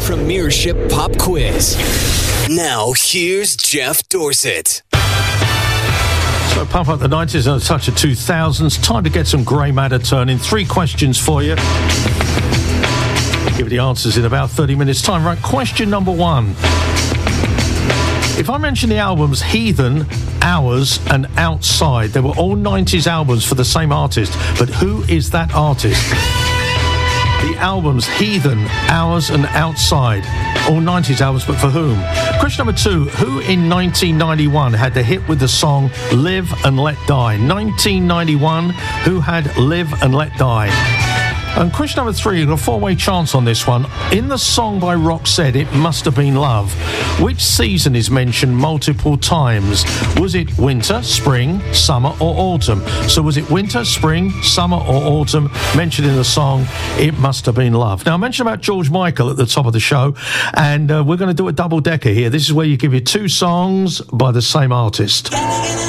Premiership Pop Quiz. Now, here's Jeff Dorset. So pump up the 90s and a touch of 2000s. Time to get some grey matter turning. 3 questions for you. Give the answers in about 30 minutes' time. Right, question number 1. If I mention the albums Heathen, Hours and Outside, they were all 90s albums for the same artist, but who is that artist? The albums Heathen, Hours and Outside, all 90s albums, but for whom? Question number 2, who in 1991 had the hit with the song Live and Let Die? 1991, who had Live and Let Die? And question number 3, you've got a 4-way chance on this one. In the song by Roxette, It Must Have Been Love, which season is mentioned multiple times? Was it winter, spring, summer or autumn? So was it winter, spring, summer or autumn mentioned in the song It Must Have Been Love? Now, I mentioned about George Michael at the top of the show, and we're going to do a double-decker here. This is where you give you 2 songs by the same artist.